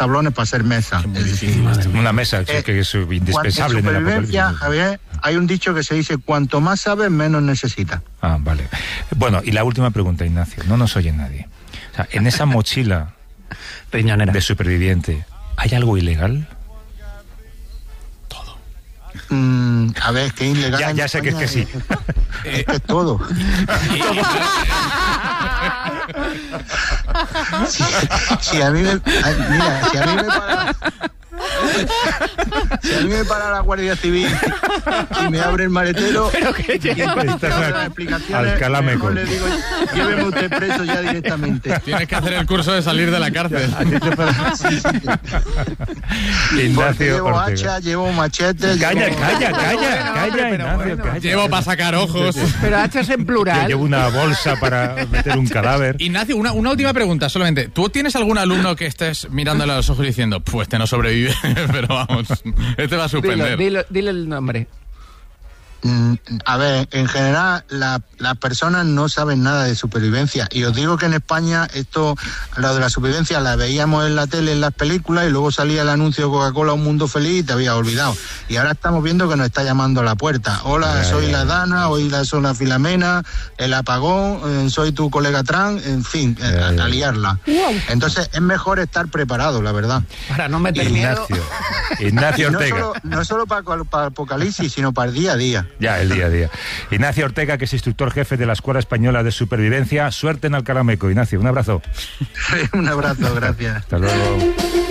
tablones para hacer mesa. Es decir, una mesa que es indispensable en en el supervivencia, apocalipsis. Javier, hay un dicho que se dice: cuanto más sabes, menos necesitas. Ah, vale. Bueno, y la última pregunta, Ignacio. No nos oye nadie. O sea, en esa mochila riñonera de superviviente, ¿hay algo ilegal? A ver, es que es ilegal. Ya sé que es que sí. Es que es todo. Si a mí me para la Guardia Civil y me abre el maletero, Pero que al Calameco. le digo: lléveme usted preso ya directamente. Tienes que hacer el curso de salir de la cárcel. Porque llevo Ortega. hacha, llevo machete. Calla, llevo... Ignacio, calla. Llevo para sacar ojos. Pero hachas en Yo plural. llevo una bolsa para meter un cadáver. Ignacio, una última pregunta solamente. ¿Tú tienes algún alumno que estés mirándole a los ojos y diciendo: pues este no sobrevive, pero vamos, este va a suspender? Dile el nombre. A ver, en general las personas no saben nada de supervivencia, y os digo que en España lo de la supervivencia la veíamos en la tele, en las películas, y luego salía el anuncio de Coca-Cola Un Mundo Feliz y te habías olvidado, y ahora estamos viendo que nos está llamando a la puerta. Hola, soy la Dana, soy la Filomena, el apagón, soy tu colega Tran, en fin, a liarla. Entonces es mejor estar preparado, la verdad. Para no meter miedo. Ignacio Ortega. No solo para el apocalipsis, sino para el día a día. Ya, el día a día. Ignacio Ortega, que es instructor jefe de la Escuela Española de Supervivencia. Suerte en Alcalameco, Ignacio. Un abrazo. Un abrazo, gracias. Hasta luego.